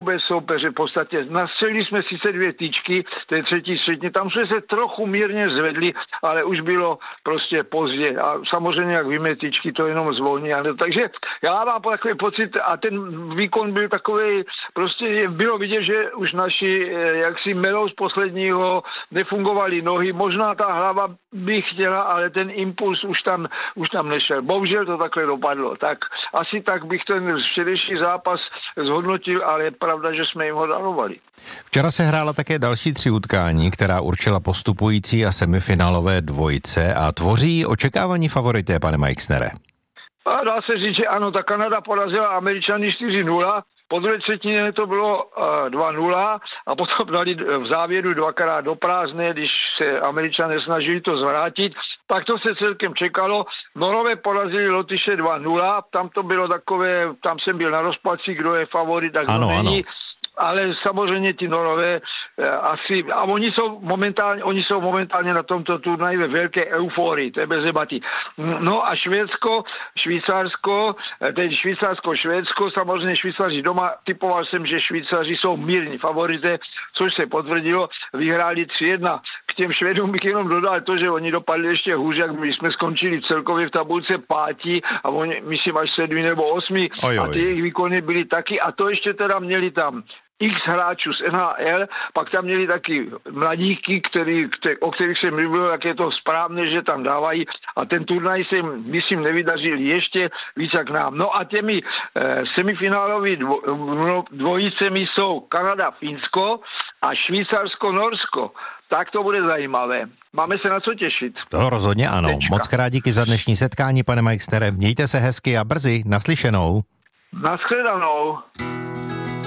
vůbec soupeře v podstatě. Nastřelili jsme sice 2 tyčky, to je třetí střetní, tam jsme se trochu mírně zvedli, ale už bylo prostě pozdě. A samozřejmě, jak víme, tyčky to jenom zvolní. Takže já mám takový pocit, a ten výkon byl takový, prostě bylo vidět, že už naši jaksi melou z posledního nefungovaly nohy. Možná ta hlava by chtěla, ale ten impuls už tam nešel. Bohužel to takhle dopadlo. Tak asi tak bych ten včerejší zápas zhodnotil, ale je pravda, že jsme jim ho darovali. Včera se hrála také další 3 utkání, která určila postupující a semifinálové dvojice a tvoří očekávaní favorité, pane Meixnere. A dá se říct, že ano, ta Kanada porazila Američany 4-0, po druhé třetině to bylo 2-0 a potom dali v závěru 2krát do prázdné, když se Američané snažili to zvrátit. Tak to se celkem čekalo. Norové porazili Lotyše 2-0, tam to bylo takové, tam jsem byl na rozpadci, kdo je favorit, tak ano, není. ano. Ale samozřejmě ti Norové asi, a oni jsou momentálně na tomto turnaji ve velké euforii, to je bez debaty. No a Švýcarsko, Švédsko, samozřejmě Švýcaři doma, typoval jsem, že Švýcaři jsou mírní favorité, což se potvrdilo, vyhráli 3-1. K těm Švédům bych jenom dodal to, že oni dopadli ještě hůř, jak my jsme skončili celkově v tabulce 5. a oni, myslím, až 7 nebo 8. A ty jejich výkony byly taky, a to ještě teda měli tam x hráčů z NHL, pak tam měli taky mladíky, o kterých jsem mluvil, jak je to správné, že tam dávají, a ten turnaj se jim, myslím, nevydařil ještě víc jak nám. No a těmi semifinálovými dvojicemi jsou Kanada-Finsko a Švýcarsko-Norsko. Tak to bude zajímavé. Máme se na co těšit. To rozhodně ano. Moc krát díky za dnešní setkání, pane Meixnere. Mějte se hezky a brzy. Naslyšenou. Naschledanou.